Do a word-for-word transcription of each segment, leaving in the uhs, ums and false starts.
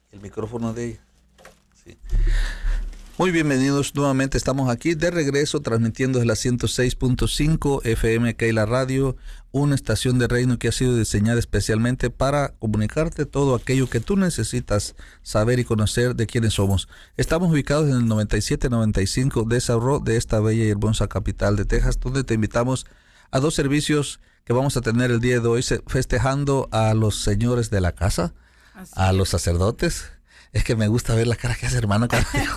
El micrófono de ella. Sí. Muy bienvenidos nuevamente, estamos aquí de regreso transmitiendo desde la ciento seis punto cinco F M Keila Radio, una estación de reino que ha sido diseñada especialmente para comunicarte todo aquello que tú necesitas saber y conocer de quiénes somos. Estamos ubicados en el noventa y siete noventa y cinco de South Road de esta bella y hermosa capital de Texas, donde te invitamos a dos servicios que vamos a tener el día de hoy, festejando a los señores de la casa, Así a los sacerdotes. Es que me gusta ver la cara que hace hermano cuando digo,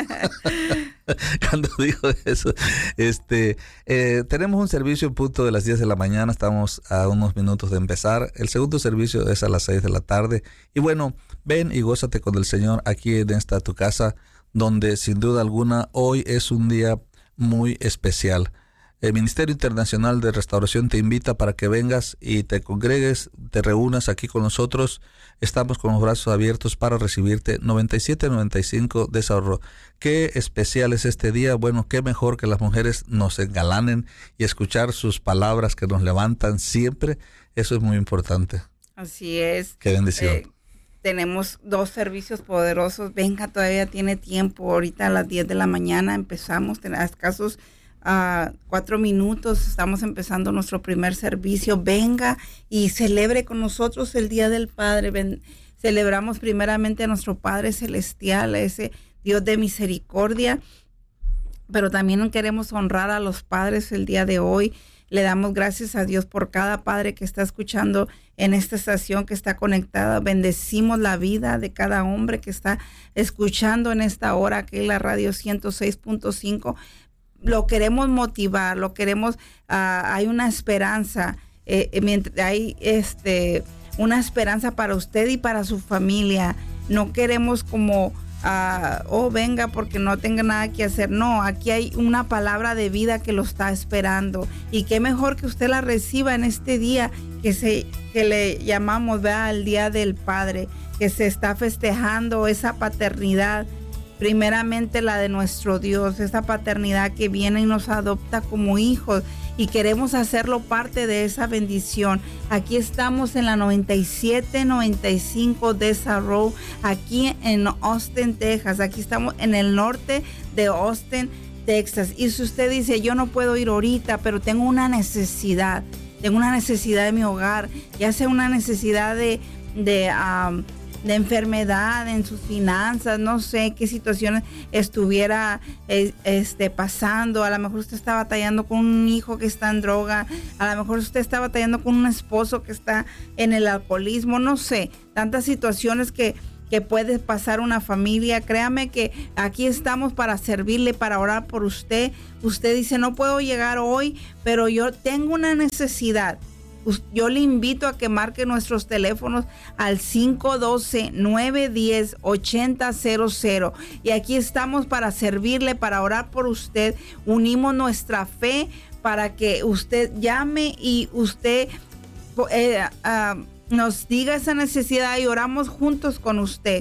cuando digo eso. Este, eh, tenemos un servicio en punto de las diez de la mañana, estamos a unos minutos de empezar. El segundo servicio es a las seis de la tarde. Y bueno, ven y gózate con el Señor aquí en esta tu casa, donde sin duda alguna hoy es un día muy especial. El Ministerio Internacional de Restauración te invita para que vengas y te congregues, te reúnas aquí con nosotros. Estamos con los brazos abiertos para recibirte. noventa y siete noventa y cinco de South Road. Qué especial es este día. Bueno, qué mejor que las mujeres nos engalanen y escuchar sus palabras que nos levantan siempre. Eso es muy importante. Así es. Qué bendición. Eh, tenemos dos servicios poderosos. Venga, todavía tiene tiempo. Ahorita a las diez de la mañana empezamos. A escasos a uh, cuatro minutos estamos empezando nuestro primer servicio. Venga y celebre con nosotros el Día del Padre. Ven, celebramos primeramente a nuestro Padre Celestial, a ese Dios de misericordia, pero también queremos honrar a los padres el día de hoy. Le damos gracias a Dios por cada padre que está escuchando en esta estación, que está conectada. Bendecimos la vida de cada hombre que está escuchando en esta hora, que es la radio ciento seis punto cinco. Lo queremos motivar, lo queremos, uh, hay una esperanza, eh, mientras hay este, una esperanza para usted y para su familia. No queremos como, uh, oh, venga porque no tenga nada que hacer. No, aquí hay una palabra de vida que lo está esperando. Y qué mejor que usted la reciba en este día que, se, que le llamamos, ¿verdad?, el Día del Padre, que se está festejando esa paternidad. Primeramente la de nuestro Dios, esa paternidad que viene y nos adopta como hijos, y queremos hacerlo parte de esa bendición. Aquí estamos en la noventa y siete noventa y cinco de South Road, aquí en Austin, Texas. Aquí estamos en el norte de Austin, Texas. Y si usted dice, yo no puedo ir ahorita, pero tengo una necesidad, tengo una necesidad de mi hogar, ya sea una necesidad de... de um, de enfermedad en sus finanzas, no sé qué situaciones estuviera eh, este, pasando. A lo mejor usted está batallando con un hijo que está en droga, a lo mejor usted está batallando con un esposo que está en el alcoholismo, no sé, tantas situaciones que, que puede pasar una familia. Créame que aquí estamos para servirle, para orar por usted. Usted dice, no puedo llegar hoy, pero yo tengo una necesidad. Yo le invito a que marque nuestros teléfonos al cinco uno dos, nueve uno cero, ocho cero cero cero. Y aquí estamos para servirle, para orar por usted. Unimos nuestra fe para que usted llame y usted eh, uh, nos diga esa necesidad y oramos juntos con usted.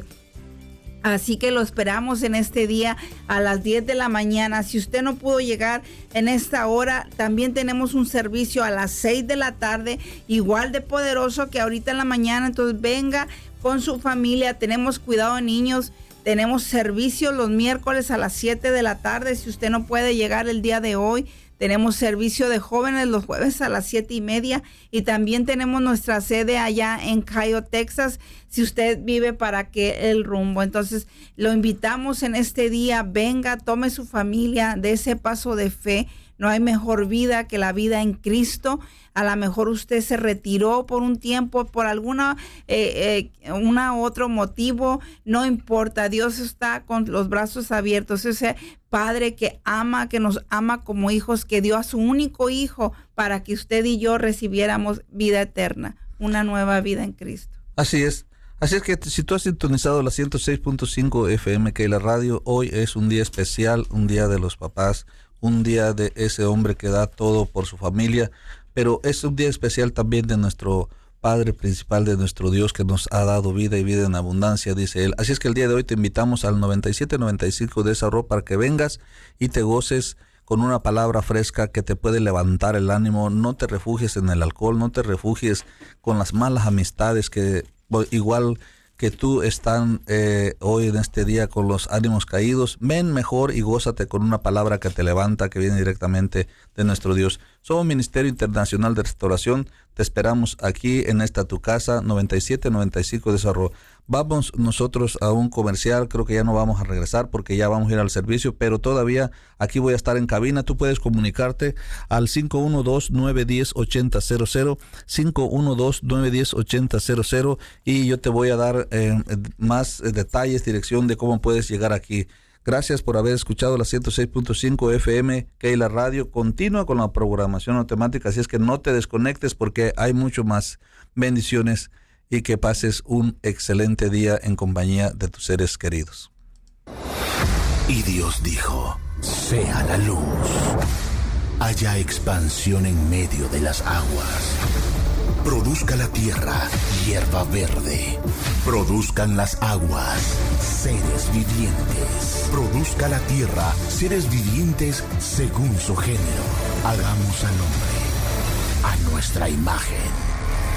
Así que lo esperamos en este día a las diez de la mañana. Si usted no pudo llegar en esta hora, también tenemos un servicio a las seis de la tarde, igual de poderoso que ahorita en la mañana. Entonces venga con su familia. Tenemos cuidado de niños. Tenemos servicio los miércoles a las siete de la tarde. Si usted no puede llegar el día de hoy, tenemos servicio de jóvenes los jueves a las siete y media, y también tenemos nuestra sede allá en Cayo, Texas, si usted vive para aquel el rumbo. Entonces lo invitamos en este día, venga, tome su familia, dé ese paso de fe. No hay mejor vida que la vida en Cristo. A lo mejor usted se retiró por un tiempo, por alguna eh, eh, una otro motivo, no importa. Dios está con los brazos abiertos. Ese Padre que ama, que nos ama como hijos, que dio a su único hijo para que usted y yo recibiéramos vida eterna, una nueva vida en Cristo. Así es. Así es que si tú has sintonizado la ciento seis punto cinco F M Keila Radio, hoy es un día especial, un día de los papás, un día de ese hombre que da todo por su familia, pero es un día especial también de nuestro Padre principal, de nuestro Dios que nos ha dado vida y vida en abundancia, dice Él. Así es que el día de hoy te invitamos al noventa y siete noventa y cinco de esa ropa para que vengas y te goces con una palabra fresca que te puede levantar el ánimo. No te refugies en el alcohol, no te refugies con las malas amistades que igual que tú están eh, hoy en este día con los ánimos caídos, ven mejor y gózate con una palabra que te levanta, que viene directamente de nuestro Dios. Somos Ministerio Internacional de Restauración, te esperamos aquí en esta tu casa, noventa y siete noventa y cinco de Cerro. Vamos nosotros a un comercial, creo que ya no vamos a regresar porque ya vamos a ir al servicio, pero todavía aquí voy a estar en cabina. Tú puedes comunicarte al cinco uno dos, nueve uno cero, ocho cero cero cero, cinco uno dos, nueve uno cero, ocho cero cero cero, y yo te voy a dar eh, más detalles, dirección de cómo puedes llegar aquí. Gracias por haber escuchado la ciento seis punto cinco F M, Keila Radio. Continúa con la programación automática, así es que no te desconectes porque hay mucho más. Bendiciones y que pases un excelente día en compañía de tus seres queridos. Y Dios dijo, sea la luz. Haya expansión en medio de las aguas. Produzca la tierra hierba verde. Produzcan las aguas seres vivientes. Produzca la tierra seres vivientes según su género. Hagamos al hombre a nuestra imagen.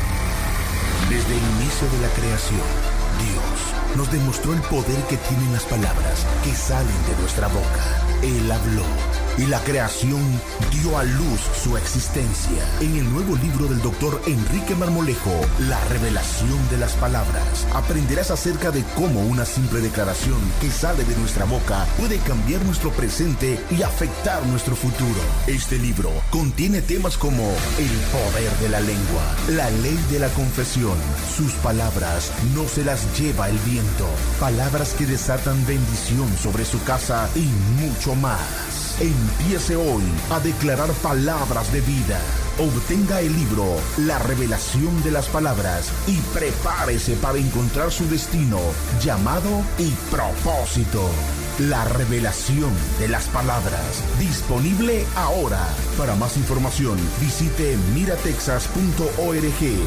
Desde el inicio de la creación, Dios nos demostró el poder que tienen las palabras que salen de nuestra boca. Él habló y la creación dio a luz su existencia. En el nuevo libro del doctor Enrique Marmolejo, La revelación de las palabras, aprenderás acerca de cómo una simple declaración que sale de nuestra boca puede cambiar nuestro presente y afectar nuestro futuro. Este libro contiene temas como el poder de la lengua, la ley de la confesión, sus palabras no se las lleva el viento, palabras que desatan bendición sobre su casa y mucho más. Empiece hoy a declarar palabras de vida. Obtenga el libro La revelación de las palabras y prepárese para encontrar su destino, llamado y propósito. La revelación de las palabras. Disponible ahora. Para más información, visite mira texas punto org.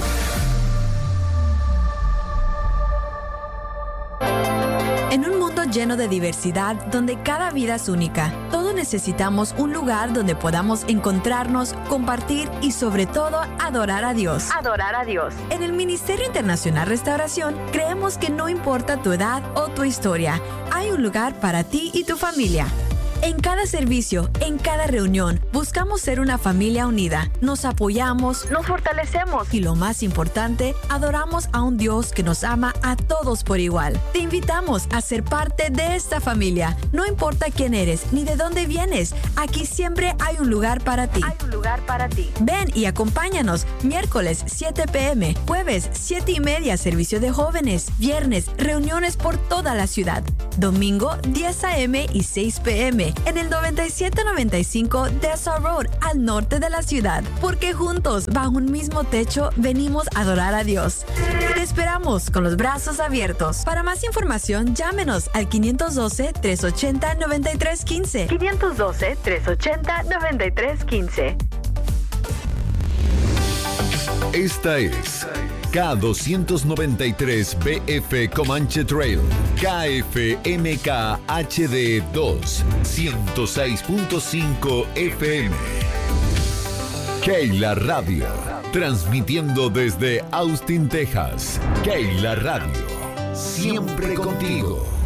En un mundo lleno de diversidad, donde cada vida es única, todos necesitamos un lugar donde podamos encontrarnos, compartir y sobre todo adorar a Dios. Adorar a Dios. En el Ministerio Internacional Restauración creemos que no importa tu edad o tu historia, hay un lugar para ti y tu familia. En cada servicio, en cada reunión, buscamos ser una familia unida. Nos apoyamos, nos fortalecemos y lo más importante, adoramos a un Dios que nos ama a todos por igual. Te invitamos a ser parte de esta familia. No importa quién eres ni de dónde vienes, aquí siempre hay un lugar para ti. Hay un lugar para ti. Ven y acompáñanos. Miércoles siete p m, jueves siete y media servicio de jóvenes, viernes reuniones por toda la ciudad, domingo diez a m y seis p m en el noventa y siete noventa y cinco Dessa Road, al norte de la ciudad, porque juntos, bajo un mismo techo, venimos a adorar a Dios. Te esperamos con los brazos abiertos. Para más información, llámenos al quinientos doce, trescientos ochenta, noventa y tres quince. quinientos doce, trescientos ochenta, noventa y tres quince. Esta es K doscientos noventa y tres B F Comanche Trail, K F M K H D dos, ciento seis punto cinco F M. Keila Radio, transmitiendo desde Austin, Texas. Keila Radio, siempre contigo.